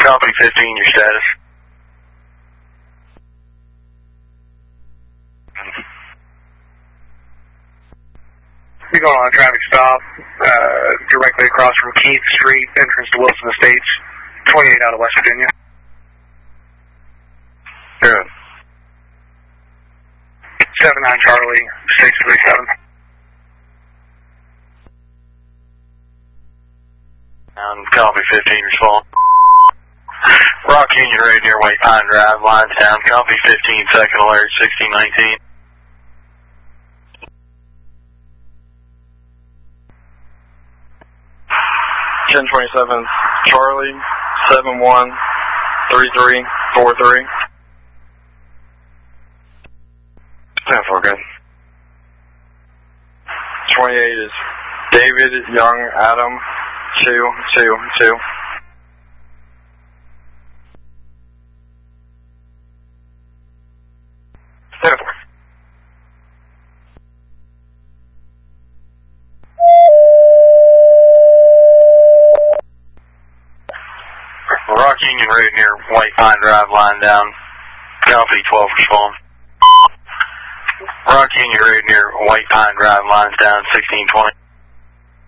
Copy 15, your status. You're going on a traffic stop directly across from Keith Street, entrance to Wilson Estates, 28 out of West Virginia. Good. 79 Charlie, 637. Copy 15, respond. Rock Union right near White Pine Drive, lines down. Copy 15, second alert, 1619. (1027) Charlie, 713343. Yeah, for good. 28 is David Young Adam 222. Yeah. Rock Union right near White Pine Drive, line down. Copy 12, respond. Rock Union right near White Pine Drive, lines down, 1620.